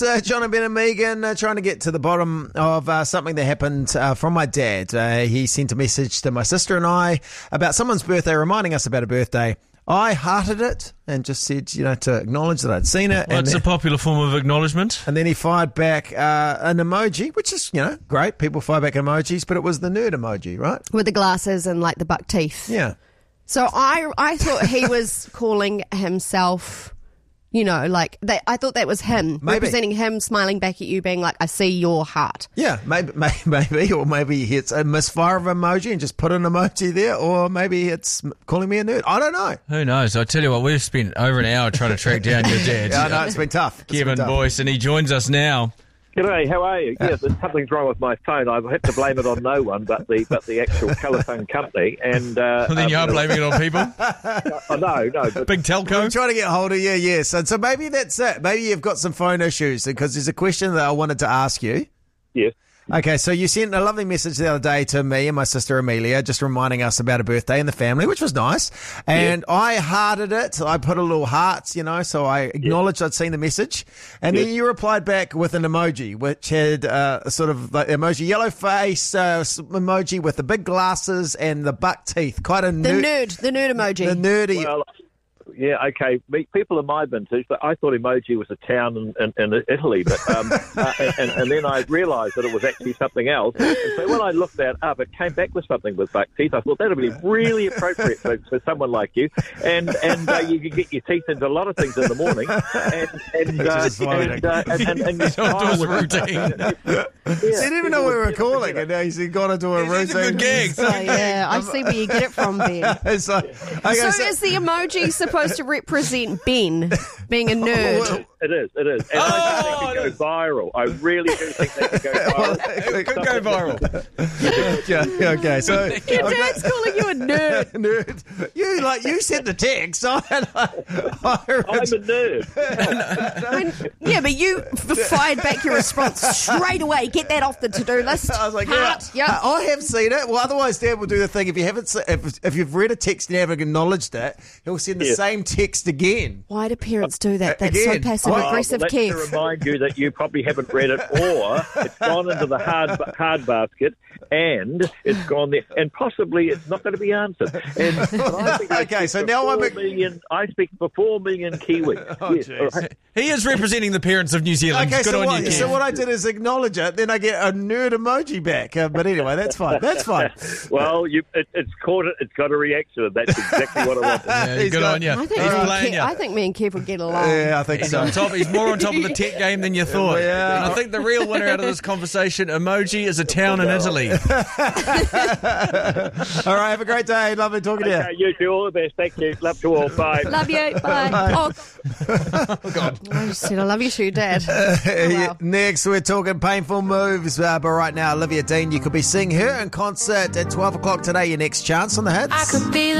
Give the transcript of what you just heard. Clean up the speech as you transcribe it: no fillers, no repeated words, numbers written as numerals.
John and Ben and Megan trying to get to the bottom of something that happened from my dad. He sent a message to my sister and I about someone's birthday, reminding us about a birthday. I hearted it and just said, to acknowledge that I'd seen it. Well, it's a popular form of acknowledgement. And then he fired back an emoji, which is, great. People fire back emojis, but it was the nerd emoji, right? With the glasses and like the buck teeth. Yeah. So I thought he was calling himself, like that. I thought that was him representing him, smiling back at you, being like, "I see your heart." Yeah, maybe, or maybe it's a misfire of emoji and just put an emoji there, or maybe it's calling me a nerd. I don't know. Who knows? I tell you what, we've spent over an hour trying to track down your dad. Yeah, I know, it's been tough. Kevin Boyce, and he joins us now. G'day, how are you? Yes, something's wrong with my phone. I've had to blame it on no one but the actual telephone company. And well, then you are blaming it on people? No. But big telco? I'm trying to get hold of you, yes. And so maybe that's it. Maybe you've got some phone issues, because there's a question that I wanted to ask you. Yes. Okay, so you sent a lovely message the other day to me and my sister Amelia, just reminding us about a birthday in the family, which was nice. And I hearted it. I put a little heart, so I acknowledged I'd seen the message. And then you replied back with an emoji, which had sort of like emoji, yellow face emoji with the big glasses and the buck teeth. Quite a the nerd emoji. The nerdy. Well, yeah, okay. People are my vintage, but I thought emoji was a town in Italy. But and then I realised that it was actually something else. And so when I looked that up, it came back with something with buck teeth. I thought that would be really appropriate for someone like you. And you can get your teeth into a lot of things in the morning. And He's on to his routine. He didn't even know we were calling, and now he's gone into a routine. It's a good gig. So, yeah, I see where you get it from, Ben. Is the emoji supposed to represent Ben being a nerd? It is. And I think it could go viral. I really do think that could go viral. It could go viral. Yeah, okay, so Your dad's calling you a nerd. Nerd. You sent the text. I'm a nerd. Yeah, but you fired back your response straight away. Get that off the to-do list. I was like, Heart. yeah, I have seen it. Well, otherwise, Dad will do the thing. If you haven't, if you've read a text and you haven't acknowledged it, he'll send the same text again. Why do parents do that? That's so passive-aggressive, That's Kev. to remind you that you probably haven't read it, or it's gone into the hard basket and it's gone there, and possibly it's not going to be answered. And okay, so now I speak for 4 million Kiwis. Oh, yes, right. He is representing the parents of New Zealand. Okay, Good on you, Kev. So what I did is acknowledge it, then I get a nerd emoji back. But anyway, that's fine. That's fine. Well, it's caught it. It's got a reaction, and that's exactly what I wanted. Yeah, good on you. I think me and Kev would get along. Yeah, I think so. He's more on top of the tech game than you thought. Yeah. And I think the real winner out of this conversation, emoji, is a town in Italy. All right, have a great day. Lovely talking to you. Okay, you too. All the best. Thank you. Love to all. Bye. Love you. Bye. Oh, God. I just said I love you too, Dad. Wow. Next, we're talking painful moves. But right now, Olivia Dean, you could be seeing her in concert at 12 o'clock today. Your next chance on the hits. I could be